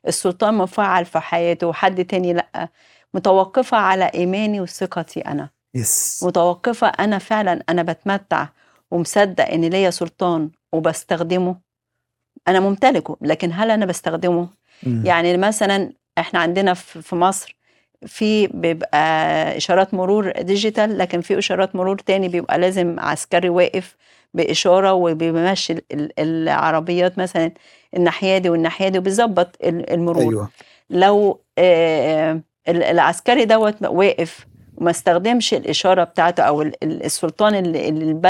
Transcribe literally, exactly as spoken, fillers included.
السلطان مفعل في حياته وحد تاني لأ، متوقفة على إيماني وثقتي أنا، يس متوقفة أنا فعلا أنا بتمتع ومصدق إن ليا سلطان وبستخدمه، أنا ممتلكه لكن هل أنا بستخدمه؟ مم. يعني مثلا إحنا عندنا في في مصر في بيبقى إشارات مرور ديجيتال، لكن في إشارات مرور تاني بيبقى لازم عسكري واقف بإشارة وبيمشي ال- ال- العربيات مثلا الناحية دي والناحية دي وبيظبط ال- المرور. ايوه لو آه، ال- العسكري دوت واقف وما استخدمش الإشارة بتاعته أو ال- ال- السلطان اللي اللي البلد